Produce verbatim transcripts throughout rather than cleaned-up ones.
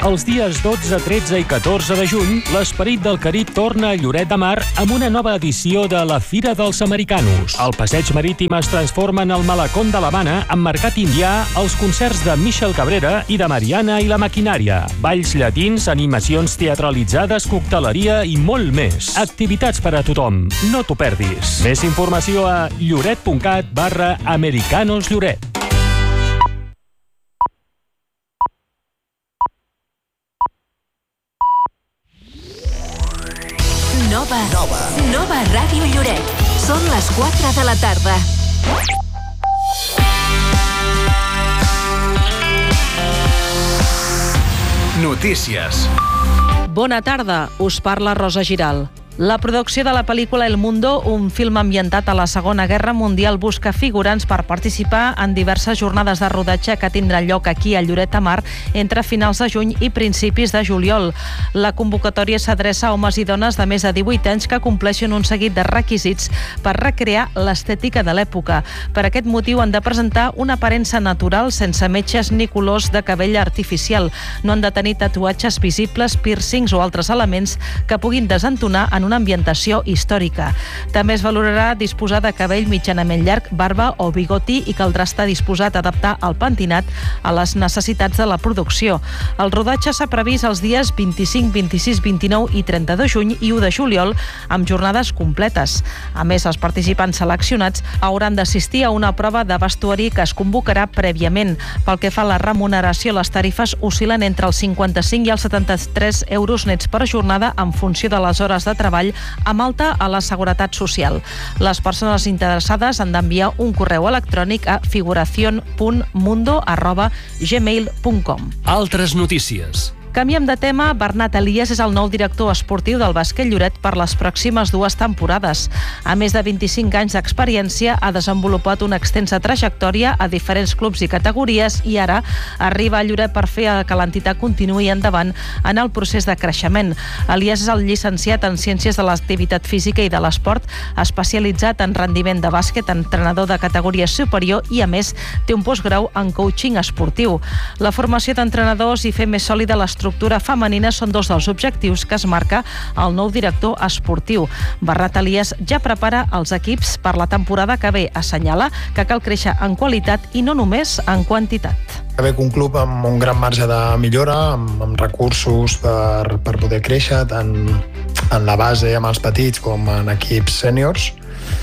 Els dies dotze, tretze i catorze de juny, l'Esperit del Carib torna a Lloret de Mar amb una nova edició de la Fira dels Americanos. El passeig marítim es transforma en el Malacón de l'Havana amb mercat indià, els concerts de Michel Cabrera i de Mariana i la Maquinària, balls llatins, animacions teatralitzades, cocteleria i molt més. Activitats per a tothom. No t'ho perdis. Més informació a lloret.cat barra Americanos Lloret. Nova. Nova. Nova Ràdio Lloret. Són les quatre de la tarda. Notícies. Bona tarda, us parla Rosa Giral. La producció de la pel·lícula El Mundo, un film ambientat a la Segona Guerra Mundial, busca figurants per participar en diverses jornades de rodatge que tindran lloc aquí a Lloret de Mar entre finals de juny i principis de juliol. La convocatòria s'adreça a homes i dones de més de divuit anys que compleixen un seguit de requisits per recrear l'estètica de l'època. Per aquest motiu han de presentar una aparença natural sense metges ni colors de cabell artificial. No han de tenir tatuatges visibles, piercings o altres elements que puguin desentonar en una ambientació històrica. També es valorarà disposar de cabell mitjanament llarg, barba o bigoti i caldrà estar disposat a adaptar el pentinat a les necessitats de la producció. El rodatge s'ha previst els dies vint-i-cinc, vint-i-sis, vint-i-nou i trenta de juny i u de juliol amb jornades completes. A més, els participants seleccionats hauran d'assistir a una prova de vestuari que es convocarà prèviament. Pel que fa a la remuneració, les tarifes oscil·len entre els cinquanta-cinc i els setanta-tres euros nets per jornada en funció de les hores de treball amb alta a la Seguretat Social. Les persones interessades han d'enviar un correu electrònic a figuración punt mundo arroba gmail punt com. Altres notícies. Canviem de tema. Bernat Elias és el nou director esportiu del Bàsquet Lloret per les pròximes dues temporades. A més de vint-i-cinc anys d'experiència, ha desenvolupat una extensa trajectòria a diferents clubs i categories i ara arriba a Lloret per fer que l'entitat continuï endavant en el procés de creixement. Elias és el llicenciat en Ciències de l'Activitat Física i de l'Esport, especialitzat en rendiment de bàsquet, entrenador de categoria superior i, a més, té un postgrau en coaching esportiu. La formació d'entrenadors i fer més sòlida l'estructura L'estructura femenina són dos dels objectius que es marca el nou director esportiu. Bernat Elias ja prepara els equips per la temporada que ve. Assenyala que cal créixer en qualitat i no només en quantitat. Veig un club amb un gran marge de millora, amb, amb recursos per, per poder créixer, tant en la base amb els petits com en equips sèniors.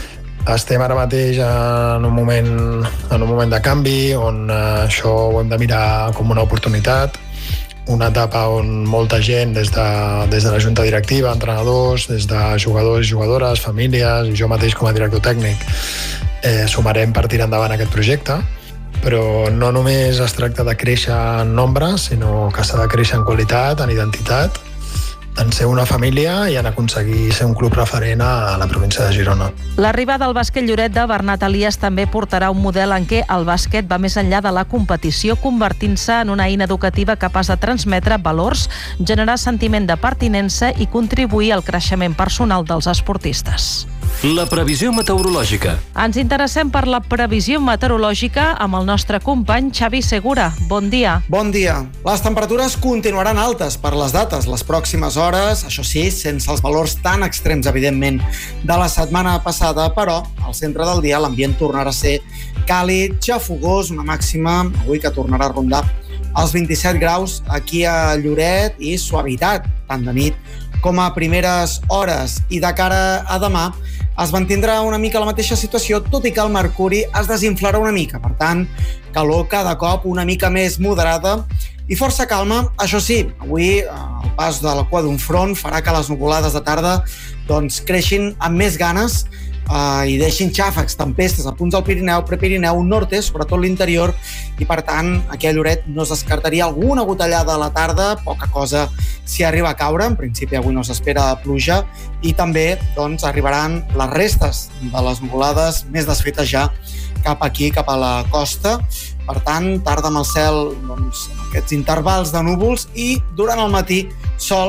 Estem ara mateix en un moment, en un moment de canvi on eh, això ho hem de mirar com una oportunitat, una etapa on molta gent, des de, des de la junta directiva, entrenadors, des de jugadors i jugadores, famílies, i jo mateix com a director tècnic, eh, sumarem per tirar endavant aquest projecte. Però no només es tracta de créixer en nombre, sinó que s'ha de créixer en qualitat, en identitat, en ser una família i en aconseguir ser un club referent a la província de Girona. L'arribada al bàsquet Lloret de Bernat Elias també portarà un model en què el bàsquet va més enllà de la competició, convertint-se en una eina educativa capaç de transmetre valors, generar sentiment de pertinença i contribuir al creixement personal dels esportistes. La previsió meteorològica. Ens interessem per la previsió meteorològica amb el nostre company Xavi Segura. Bon dia. Bon dia. Les temperatures continuaran altes per les dates, les pròximes hores, això sí, sense els valors tan extrems, evidentment, de la setmana passada, però al centre del dia l'ambient tornarà a ser càlid, xafogós, una màxima avui que tornarà a rondar els vint-i-set graus aquí a Lloret i suavitat, tant de nit com a primeres hores. I de cara a demà es mantindrà una mica la mateixa situació, tot i que el mercuri es desinflarà una mica. Per tant, calor cada cop una mica més moderada i força calma. Això sí, avui el pas de la cua d'un front farà que les nuvolades de tarda doncs, creixin amb més ganes Uh, i deixin xàfecs, tempestes a punts del Pirineu, Prepirineu, nord-est, sobretot l'interior, i per tant aquí a Lloret no es descartaria alguna gotellada a la tarda, poca cosa si arriba a caure, en principi avui no s'espera pluja, i també doncs, arribaran les restes de les nuvolades més desfetes ja cap aquí, cap a la costa. Per tant, tarda amb el cel doncs, en aquests intervals de núvols i durant el matí sol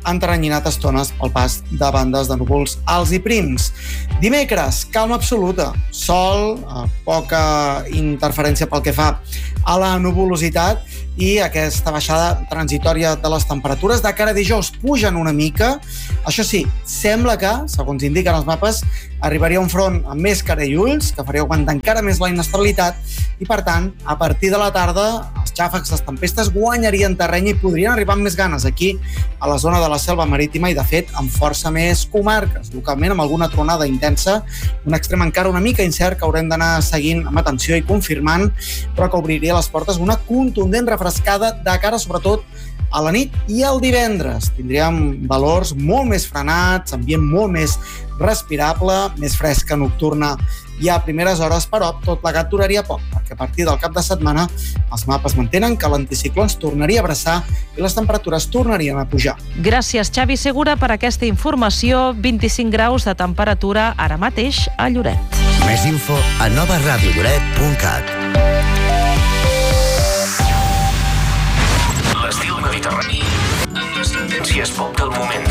enteranyinat estones pel pas de bandes de núvols alts i prims. Dimecres, calma absoluta, sol, poca interferència pel que fa a la nuvolositat i aquesta baixada transitòria de les temperatures. De cara a dijous pugen una mica. Això sí, sembla que, segons indiquen els mapes, arribaria un front amb més cara i ulls, que faria augmentar encara més la inestabilitat i, per tant, a partir de la tarda, els xàfecs, les tempestes guanyarien terreny i podrien arribar amb més ganes aquí, a la zona de la selva marítima i, de fet, amb força més comarques, localment amb alguna tronada intensa, un extrem encara una mica incert que haurem d'anar seguint amb atenció i confirmant, però que obriria les portes una contundent refrescada de cara, sobretot, a la nit i el divendres. Tindríem valors molt més frenats, ambient molt més respirable, més fresca nocturna i a primeres hores, però tot plegat duraria poc, perquè a partir del cap de setmana els mapes mantenen que l'anticicló ens tornaria a abraçar i les temperatures tornarien a pujar. Gràcies, Xavi Segura, per aquesta informació. vint-i-cinc graus de temperatura ara mateix a Lloret. Més info a nova ràdio lloret punt cat. L'estil mediterrani amb les tendències pop del moment.